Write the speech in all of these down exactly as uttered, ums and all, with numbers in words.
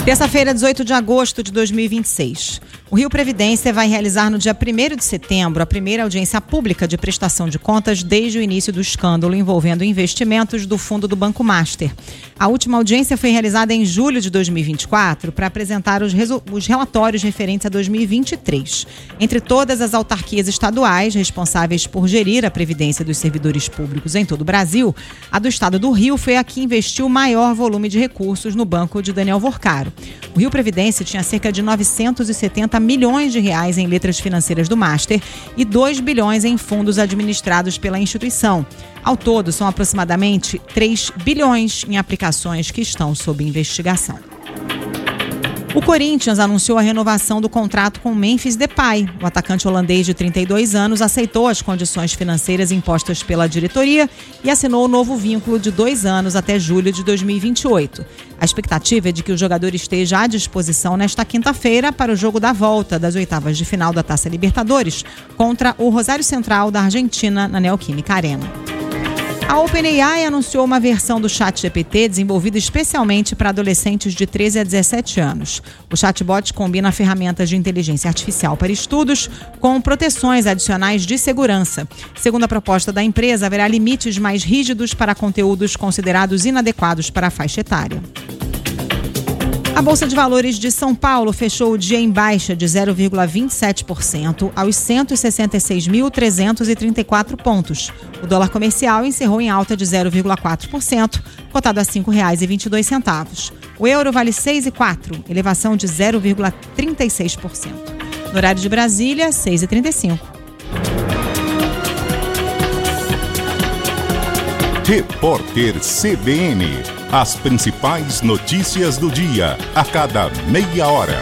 Terça-feira, dezoito de agosto de dois mil e vinte e seis. O Rio Previdência vai realizar no dia primeiro de setembro a primeira audiência pública de prestação de contas desde o início do escândalo envolvendo investimentos do fundo do Banco Master. A última audiência foi realizada em julho de dois mil e vinte e quatro para apresentar os, os relatórios referentes a dois mil e vinte e três. Entre todas as autarquias estaduais responsáveis por gerir a previdência dos servidores públicos em todo o Brasil, a do estado do Rio foi a que investiu o maior volume de recursos no banco de Daniel Vorcaro. O Rio Previdência tinha cerca de novecentos e setenta milhões de reais em letras financeiras do Master e dois bilhões em fundos administrados pela instituição. Ao todo, são aproximadamente três bilhões em aplicações que estão sob investigação. O Corinthians anunciou a renovação do contrato com Memphis Depay. O atacante holandês de trinta e dois anos aceitou as condições financeiras impostas pela diretoria e assinou o novo vínculo de dois anos até julho de dois mil e vinte e oito. A expectativa é de que o jogador esteja à disposição nesta quinta-feira para o jogo da volta das oitavas de final da Taça Libertadores contra o Rosário Central da Argentina na Neoquímica Arena. A OpenAI anunciou uma versão do ChatGPT desenvolvida especialmente para adolescentes de treze a dezessete anos. O chatbot combina ferramentas de inteligência artificial para estudos com proteções adicionais de segurança. Segundo a proposta da empresa, haverá limites mais rígidos para conteúdos considerados inadequados para a faixa etária. A Bolsa de Valores de São Paulo fechou o dia em baixa de zero vírgula vinte e sete por cento aos cento e sessenta e seis mil trezentos e trinta e quatro pontos. O dólar comercial encerrou em alta de zero vírgula quatro por cento, cotado a cinco reais e vinte e dois centavos. O euro vale seis reais e quatro centavos, elevação de zero vírgula trinta e seis por cento. No horário de Brasília, seis e trinta e cinco. Repórter C B N. As principais notícias do dia, a cada meia hora.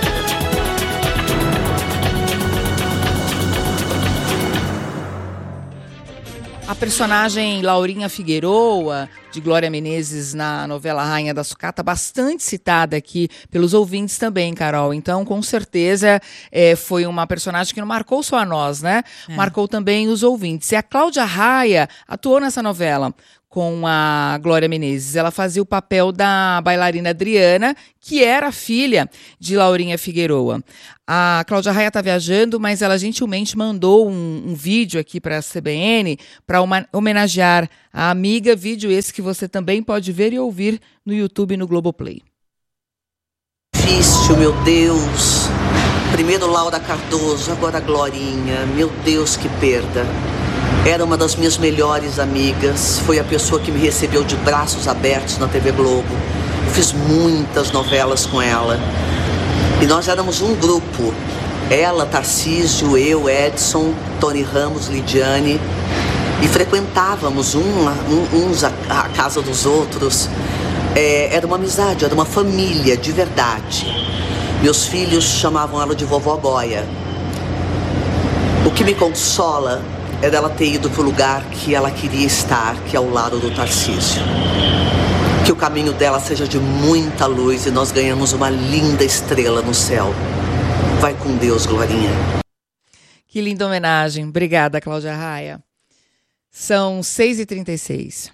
A personagem Laurinha Figueroa, de Glória Menezes na novela Rainha da Sucata, bastante citada aqui pelos ouvintes também, Carol. Então, com certeza, é, foi uma personagem que não marcou só a nós, né? É. Marcou também os ouvintes. E a Cláudia Raia atuou nessa novela com a Glória Menezes. Ela fazia o papel da bailarina Adriana, que era filha de Laurinha Figueroa. A Cláudia Raia está viajando, mas ela gentilmente mandou um, um vídeo aqui para a C B N para homenagear a amiga, vídeo esse que você também pode ver e ouvir no YouTube e no Globoplay. Difícil, meu Deus. Primeiro Laura Cardoso, agora Glorinha. Meu Deus, que perda. Era uma das minhas melhores amigas, foi a pessoa que me recebeu de braços abertos na T V Globo. Eu fiz muitas novelas com ela. E nós éramos um grupo. Ela, Tarcísio, eu, Edson, Tony Ramos, Lidiane. E frequentávamos um, um, uns a, a casa dos outros. É, era uma amizade, era uma família de verdade. Meus filhos chamavam ela de Vovó Goia. O que me consola é dela ter ido para o lugar que ela queria estar, que é ao lado do Tarcísio. Que o caminho dela seja de muita luz e nós ganhamos uma linda estrela no céu. Vai com Deus, Glorinha. Que linda homenagem. Obrigada, Cláudia Raia. São seis e trinta e seis.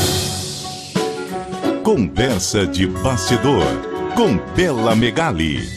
Conversa de bastidor com Bela Megali.